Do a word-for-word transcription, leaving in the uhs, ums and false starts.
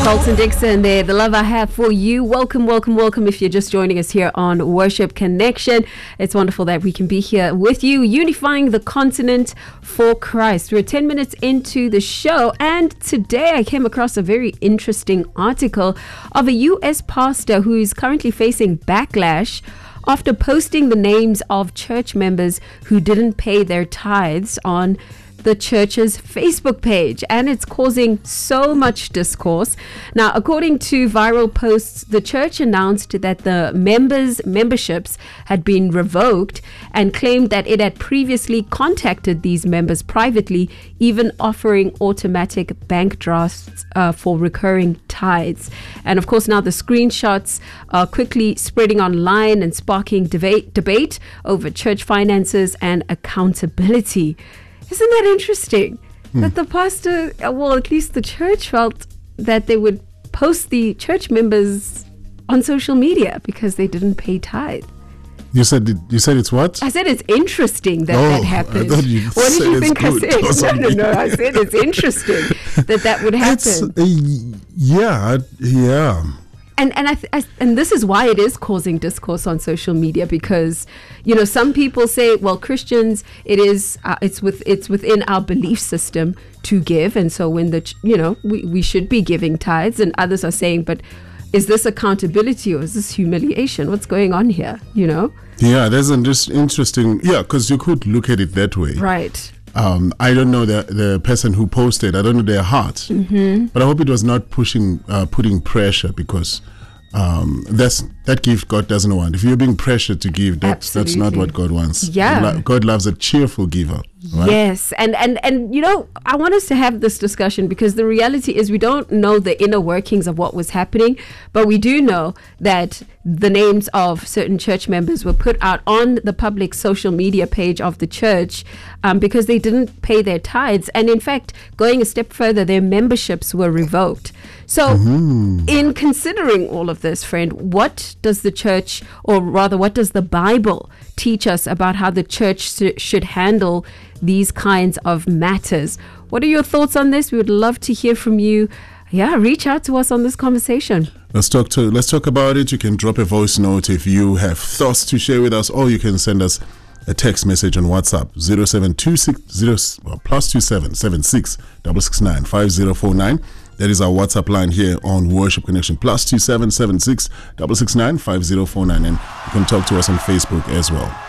Colton Dixon there, The Love I Have For You. Welcome, welcome, welcome if you're just joining us here on Worship Connection. It's wonderful that we can be here with you, unifying the continent for Christ. We're ten minutes into the show, and today I came across a very interesting article of a U S pastor who is currently facing backlash after posting the names of church members who didn't pay their tithes on the church's Facebook page, and it's causing so much discourse. Now, according to viral posts, the church announced that the members' memberships had been revoked and claimed that it had previously contacted these members privately, even offering automatic bank drafts uh, for recurring tithes. And of course, now the screenshots are quickly spreading online and sparking debate, debate over church finances and accountability. Isn't that interesting? Hmm. That the pastor, well, at least the church felt that they would post the church members on social media because they didn't pay tithe. You said it, you said it's what? I said it's interesting that oh, that happened. I thought you what said did you it's think good I said? No, no, no. I said it's interesting that that would happen. It's, uh, yeah, yeah. And and I, th- I and this is why it is causing discourse on social media, because you know some people say, well, Christians, it is uh, it's with it's within our belief system to give, and so when the ch- you know we, we should be giving tithes, and others are saying, but is this accountability or is this humiliation? What's going on here? You know? Yeah, there's an just interesting yeah, because you could look at it that way, right? Um, I don't know the the person who posted. I don't know their heart, mm-hmm. but I hope it was not pushing, uh, putting pressure, because um, that's that gift God doesn't want. If you're being pressured to give, that's that's not what God wants. Yeah, God loves a cheerful giver. Right? Yes, and, and and you know, I want us to have this discussion because the reality is we don't know the inner workings of what was happening, but we do know that the names of certain church members were put out on the public social media page of the church um, because they didn't pay their tithes, and in fact, going a step further, their memberships were revoked. So, mm-hmm. in considering all of this, friend, what does the church, or rather, what does the Bible teach us about how the church sh- should handle these kinds of matters? What are your thoughts on this? We would love to hear from you. Yeah, reach out to us on this conversation. Let's talk to let's talk about it. You can drop a voice note if you have thoughts to share with us, or you can send us a text message on WhatsApp zero seven two six zero well, plus two seven seven six double six nine five zero four nine. That is our WhatsApp line here on Worship Connection, plus two seven seven six double six nine five zero four nine, and you can talk to us on Facebook as well.